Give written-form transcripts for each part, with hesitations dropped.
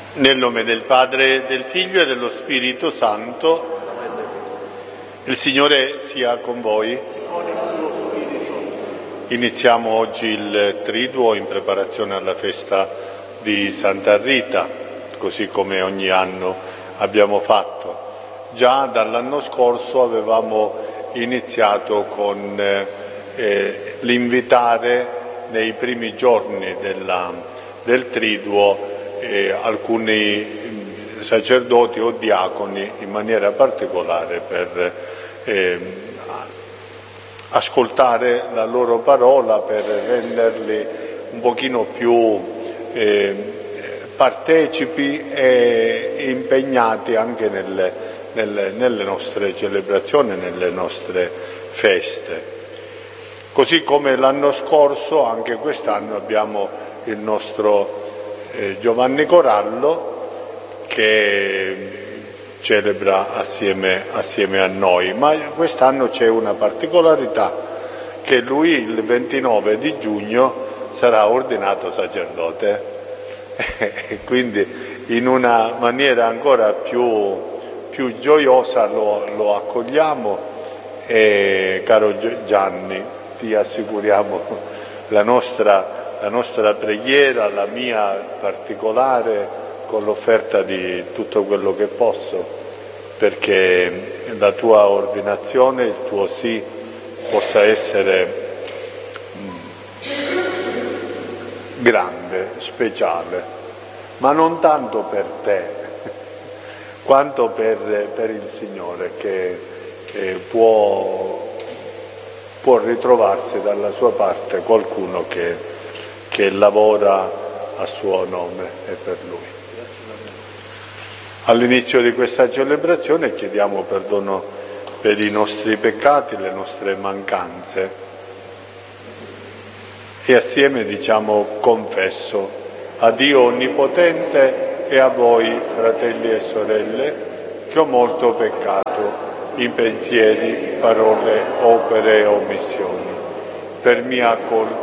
Nel nome del Padre, del Figlio e dello Spirito Santo. Il Signore sia con voi. Iniziamo oggi il Triduo in preparazione alla festa di Santa Rita, così come ogni anno abbiamo fatto. Già dall'anno scorso avevamo iniziato con l'invitare nei primi giorni del Triduo alcuni sacerdoti o diaconi in maniera particolare per ascoltare la loro parola, per renderli un pochino più partecipi e impegnati anche nelle nostre celebrazioni, nelle nostre feste. Così come l'anno scorso, anche quest'anno abbiamo il nostro Giovanni Corallo che celebra assieme a noi, ma quest'anno c'è una particolarità, che lui il 29 di giugno sarà ordinato sacerdote e quindi in una maniera ancora più gioiosa lo accogliamo e, caro Gianni, ti assicuriamo la nostra preghiera, la mia particolare, con l'offerta di tutto quello che posso, perché la tua ordinazione, il tuo sì, possa essere grande, speciale, ma non tanto per te, quanto per il Signore, che può ritrovarsi dalla sua parte qualcuno che lavora a suo nome e per Lui. All'inizio di questa celebrazione chiediamo perdono per i nostri peccati, le nostre mancanze e assieme diciamo confesso a Dio Onnipotente e a voi, fratelli e sorelle, che ho molto peccato in pensieri, parole, opere e omissioni, per mia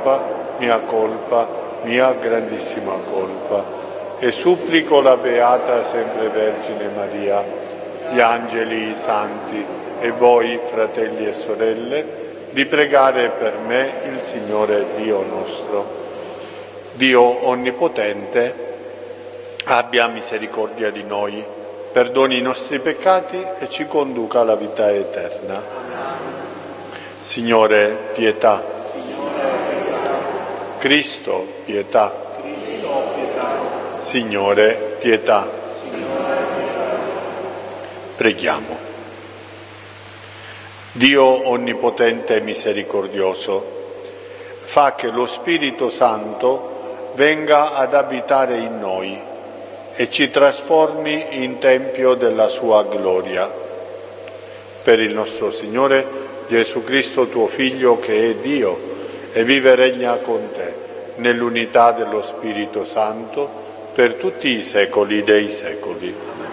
grandissima colpa, e supplico la Beata Sempre Vergine Maria, gli angeli, i santi e voi, fratelli e sorelle, di pregare per me il Signore Dio nostro. Dio Onnipotente, abbia misericordia di noi, perdoni i nostri peccati e ci conduca alla vita eterna. Signore, pietà. Cristo, pietà. Signore, pietà. Preghiamo. Dio Onnipotente e misericordioso, fa che lo Spirito Santo venga ad abitare in noi e ci trasformi in tempio della sua gloria. Per il nostro Signore Gesù Cristo, tuo Figlio, che è Dio e vive e regna con te, nell'unità dello Spirito Santo, per tutti i secoli dei secoli.